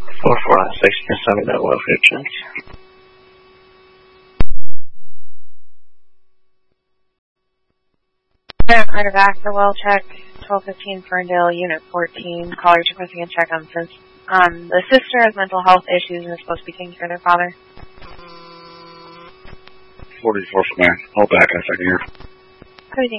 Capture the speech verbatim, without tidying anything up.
four four nine six, can send me that welfare check. Carter back for well check, twelve fifteen Ferndale, Unit fourteen. Callers requesting a check on since um, the sister has mental health issues and is supposed to be taking care of their father. forty-four man. Hold back in a second here.